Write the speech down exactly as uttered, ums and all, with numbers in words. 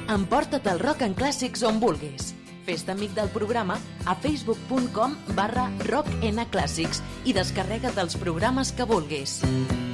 Emporta't el rock en clàssics on vulguis. Fes-te amic del programa a facebook punt com barra rocknclàssics i descarrega't els programes que vulguis.